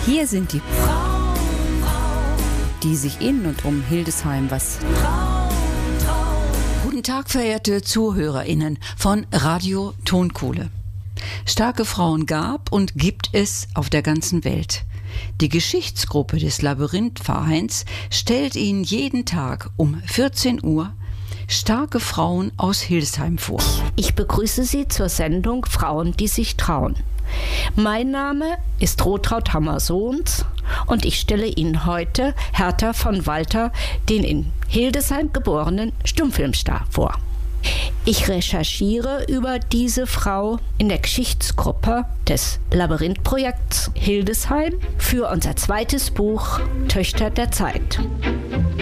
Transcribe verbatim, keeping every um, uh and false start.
Hier sind die, die sich in und um Hildesheim was. Guten Tag, verehrte ZuhörerInnen von Radio Tonkohle. Starke Frauen gab und gibt es auf der ganzen Welt. Die Geschichtsgruppe des Labyrinth-Vereins stellt Ihnen jeden Tag um vierzehn Uhr starke Frauen aus Hildesheim vor. Ich begrüße Sie zur Sendung Frauen, die sich trauen. Mein Name ist Rotraud Hammer-Sohns und ich stelle Ihnen heute Hertha von Walter, den in Hildesheim geborenen Stummfilmstar, vor. Ich recherchiere über diese Frau in der Geschichtsgruppe des Labyrinth-Projekts Hildesheim für unser zweites Buch Töchter der Zeit.